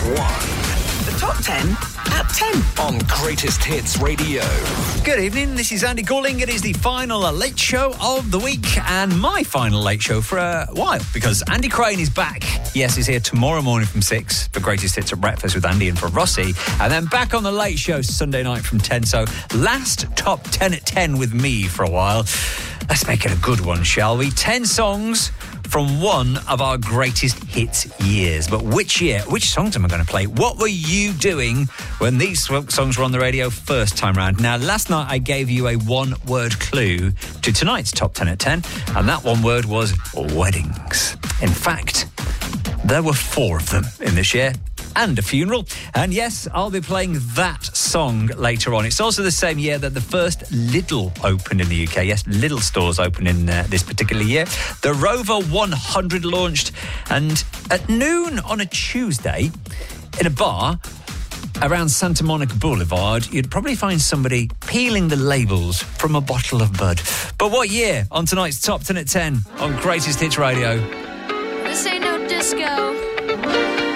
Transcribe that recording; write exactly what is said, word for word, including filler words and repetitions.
one. The top ten at ten. On Greatest Hits Radio. Good evening, this is Andy calling. It is the final late show of the week and my final late show for a while because Andy Crane is back. Yes, he's here tomorrow morning from six for Greatest Hits at Breakfast with Andy and for Rossi, and then back on the late show Sunday night from ten. So last top ten at ten with me for a while. Let's make it a good one, shall we? ten songs from one of our greatest hits years. But which year? Which songs am I going to play? What were you doing when these songs were on the radio first time round? Now, last night I gave you a one-word clue to tonight's top ten at ten, and that one word was weddings. In fact, there were four of them in this year. And a funeral. And yes, I'll be playing that song later on. It's also the same year that the first Lidl opened in the U K. Yes, Lidl stores opened in uh, this particular year. The Rover one hundred launched. And at noon on a Tuesday, in a bar around Santa Monica Boulevard, you'd probably find somebody peeling the labels from a bottle of Bud. But what year? On tonight's Top ten at ten on Greatest Hits Radio. This ain't no disco.